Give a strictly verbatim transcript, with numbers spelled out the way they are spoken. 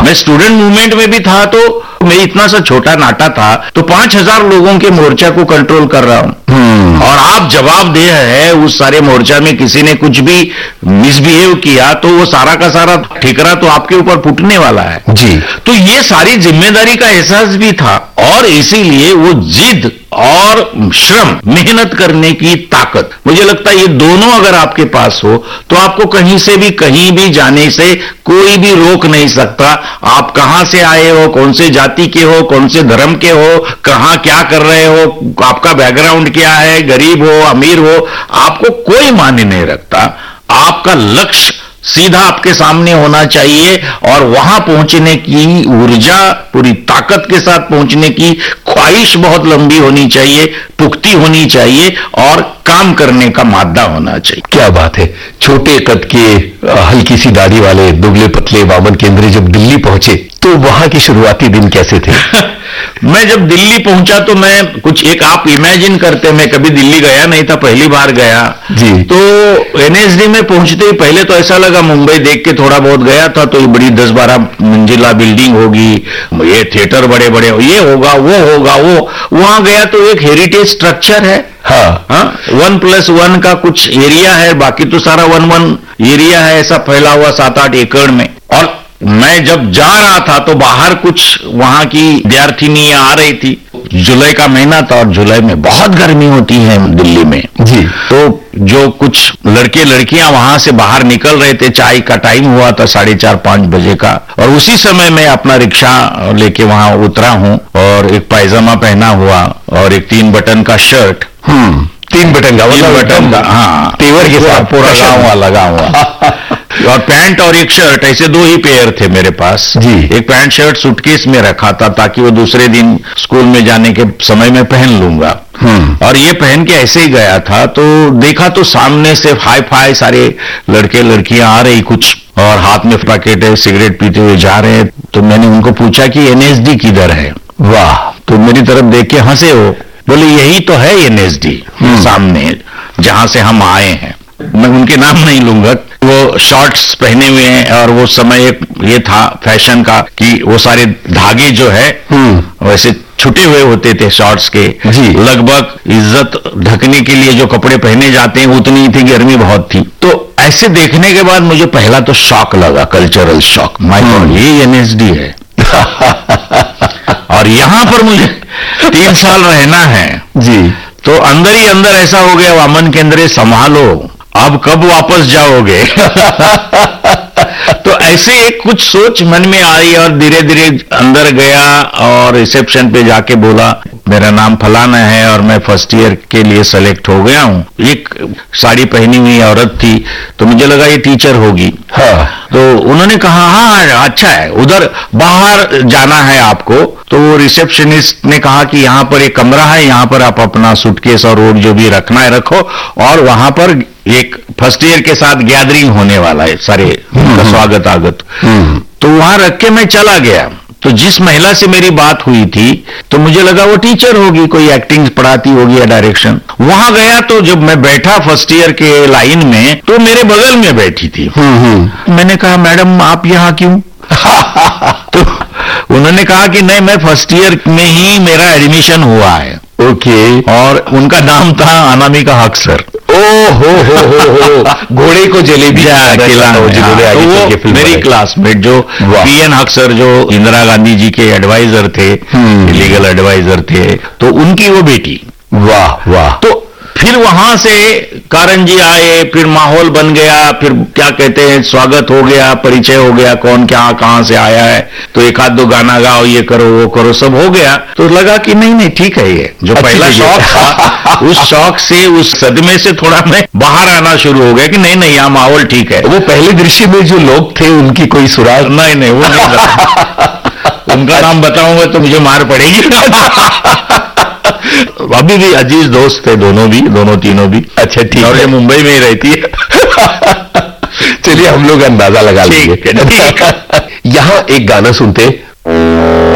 मैं student movement में भी था, तो मैं इतना सा छोटा नाटा था, तो पांच हजार लोगों के मोर्चा को कंट्रोल कर रहा हूं। और आप जवाबदेह है, उस सारे मोर्चा में किसी ने कुछ भी मिसबिहेव किया तो वो सारा का सारा ठिकरा तो आपके ऊपर फूटने वाला है जी। तो ये सारी जिम्मेदारी का एहसास भी था, और इसीलिए वो जिद और श्रम, मेहनत करने की ताकत, मुझे लगता है ये दोनों अगर आपके पास हो तो आपको कहीं से भी कहीं भी जाने से कोई भी रोक नहीं सकता। आप कहां से आए हो, कौन से जाति के हो, कौन से धर्म के हो, कहां क्या कर रहे हो, आपका बैकग्राउंड क्या है, गरीब हो अमीर हो, आपको कोई मायने नहीं रखता। आपका लक्ष्य सीधा आपके सामने होना चाहिए, और वहां पहुंचने की ऊर्जा, पूरी ताकत के साथ पहुंचने की ख्वाहिश बहुत लंबी होनी चाहिए, पुख्ती होनी चाहिए, और काम करने का मादा होना चाहिए। क्या बात है। छोटे कद के, हल्की सी दाढ़ी वाले, दुबले पतले वामन केंद्रे जब दिल्ली पहुंचे तो वहां के शुरुआती दिन कैसे थे? मैं जब दिल्ली पहुंचा तो मैं कुछ एक आप इमेजिन करते, मैं कभी दिल्ली गया नहीं था, पहली बार गया जी। तो एनएसडी में पहुंचते ही पहले तो ऐसा लगा, मुंबई देख के थोड़ा बहुत गया था, तो ये बड़ी दस बारह मंजिला बिल्डिंग होगी, ये थिएटर बड़े बड़े, ये होगा वो होगा वो। वहां गया तो एक हेरिटेज स्ट्रक्चर है, हाँ हाँ, वन प्लस वन का कुछ एरिया है, बाकी तो सारा वन वन एरिया है, ऐसा फैला हुआ सात आठ एकड़ में। और मैं जब जा रहा था तो बाहर कुछ वहां की विद्यार्थिनियां आ रही थी, जुलाई का महीना था और जुलाई में बहुत गर्मी होती है दिल्ली में जी। तो जो कुछ लड़के लड़कियां वहां से बाहर निकल रहे थे, चाय का टाइम हुआ था साढ़े चार पांच बजे का, और उसी समय मैं अपना रिक्शा लेके वहां उतरा हूं, और एक पायजामा पहना हुआ और एक तीन बटन का शर्ट, हम्म तीन बटन का, तीन बटन का, हाँ, तेवर के साथ पूरा लगा लगा हुआ और पैंट और एक शर्ट, ऐसे दो ही पेयर थे मेरे पास जी। एक पैंट शर्ट सूटकेस में रखा था ताकि वो दूसरे दिन स्कूल में जाने के समय में पहन लूंगा। और ये पहन के ऐसे ही गया था, तो देखा तो सामने से हाई फाई सारे लड़के लड़कियां आ रही कुछ, और हाथ में पैकेट है, सिगरेट पीते हुए जा रहे हैं। तो मैंने उनको पूछा कि एनएसडी किधर है? वाह, तो मेरी तरफ देख के हंसे वो, बोले यही तो है एनएसडी सामने जहां से हम आए हैं। मैं उनके नाम नहीं लूंगा। वो शॉर्ट्स पहने हुए हैं, और वो समय एक ये था फैशन का कि वो सारे धागे जो है वैसे छुटे हुए होते थे शॉर्ट्स के जी। लगभग इज्जत ढकने के लिए जो कपड़े पहने जाते हैं उतनी ही थी, गर्मी बहुत थी। तो ऐसे देखने के बाद मुझे पहला तो शॉक लगा, कल्चरल शॉक। माय गॉड, ये एनएसडी है और यहां पर मुझे तीन साल रहना है जी। तो अंदर ही अंदर ऐसा हो गया, वामन केंद्रे संभालो, अब कब वापस जाओगे? तो ऐसे एक कुछ सोच मन में आई, और धीरे धीरे अंदर गया और रिसेप्शन पे जाके बोला मेरा नाम फलाना है और मैं फर्स्ट ईयर के लिए सेलेक्ट हो गया हूं। एक साड़ी पहनी हुई औरत थी, तो मुझे लगा ये टीचर होगी। हाँ। तो उन्होंने कहा हाँ अच्छा है, उधर बाहर जाना है आपको। तो वो रिसेप्शनिस्ट ने कहा कि यहाँ पर एक कमरा है, यहाँ पर आप अपना सूटकेस और रोड जो भी रखना है रखो, और वहां पर एक फर्स्ट ईयर के साथ गैदरिंग होने वाला है, सारे उनका स्वागत आगत। तो वहां रख के मैं चला गया। तो जिस महिला से मेरी बात हुई थी तो मुझे लगा वो टीचर होगी, कोई एक्टिंग पढ़ाती होगी या डायरेक्शन। वहां गया तो जब मैं बैठा फर्स्ट ईयर के लाइन में, तो मेरे बगल में बैठी थी। मैंने कहा मैडम आप यहाँ क्यों? तो उन्होंने कहा कि नहीं, मैं फर्स्ट ईयर में ही मेरा एडमिशन हुआ है। ओके। और उनका नाम था अनामिका हक सर। ओ हो हो हो हो घोड़े को जलेबी खिलाना, तो वो मेरी क्लासमेट जो पी एन हक सर, जो इंदिरा गांधी जी के एडवाइजर थे, लीगल एडवाइजर थे, तो उनकी वो बेटी। वाह वाह। तो फिर वहां से कारण जी आए, फिर माहौल बन गया, फिर क्या कहते हैं स्वागत हो गया, परिचय हो गया, कौन क्या कहां से आया है, तो एक आध दो गाना गाओ, ये करो वो करो, सब हो गया। तो लगा कि नहीं नहीं ठीक है, ये जो पहला शौक था उस शौक से, उस सदमे से थोड़ा मैं बाहर आना शुरू हो गया कि नहीं नहीं यहाँ माहौल ठीक है। वो पहले दृश्य में जो लोग थे उनकी कोई सुराग? नहीं नहीं, वो नहीं उनका नाम बताऊंगा तो मुझे मार पड़ेगी। अभी भी अजीज दोस्त थे दोनों भी, दोनों तीनों भी। अच्छा ठीक है। और ये मुंबई में ही रहती है। चलिए हम लोग अंदाजा लगा लेंगे। ठीक है। यहाँ एक गाना सुनते।